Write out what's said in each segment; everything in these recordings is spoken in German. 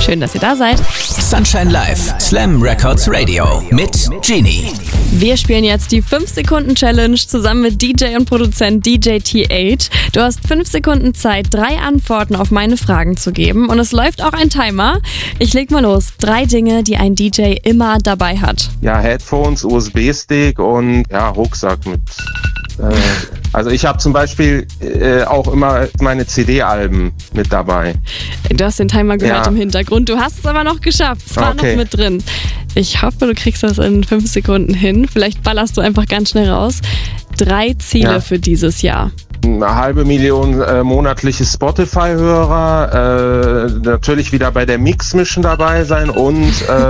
Schön, dass ihr da seid. Sunshine Live, Slam Records Radio mit Genie. Wir spielen jetzt die 5-Sekunden-Challenge zusammen mit DJ und Produzent DJ T8. Du hast 5 Sekunden Zeit, 3 Antworten auf meine Fragen zu geben. Und es läuft auch ein Timer. Ich leg mal los. 3 Dinge, die ein DJ immer dabei hat. Ja, Headphones, USB-Stick und Rucksack mit. Also ich habe zum Beispiel auch immer meine CD-Alben mit dabei. Du hast den Timer gehört im Hintergrund. Du hast es aber noch geschafft. Es war noch mit drin. Ich hoffe, du kriegst das in 5 Sekunden hin. Vielleicht ballerst du einfach ganz schnell raus. 3 Ziele für dieses Jahr. 500.000 monatliche Spotify-Hörer, natürlich wieder bei der Mix-Mission dabei sein und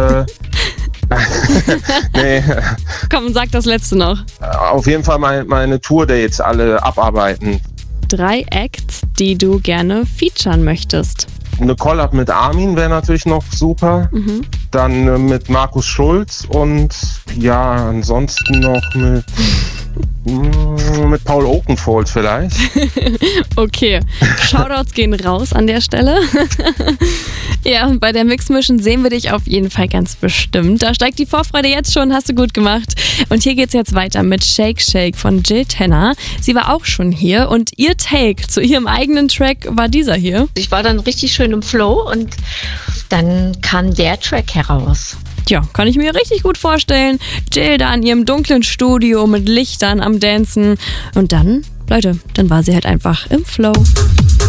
nee. Komm, sag das letzte noch. Auf jeden Fall meine Tour-Dates alle abarbeiten. 3 Acts, die du gerne featuren möchtest. Eine Collab mit Armin wäre natürlich noch super. Dann mit Markus Schulz und ansonsten noch mit Paul Oakenfold vielleicht. Okay, Shoutouts gehen raus an der Stelle. Ja, und bei der Mix-Mission sehen wir dich auf jeden Fall ganz bestimmt. Da steigt die Vorfreude jetzt schon, hast du gut gemacht. Und hier geht's jetzt weiter mit Shake Shake von Jill Tenner. Sie war auch schon hier und ihr Take zu ihrem eigenen Track war dieser hier. Ich war dann richtig schön im Flow und dann kam der Track heraus. Ja, kann ich mir richtig gut vorstellen. Jill da in ihrem dunklen Studio mit Lichtern am Dancen. Und dann, Leute, dann war sie halt einfach im Flow.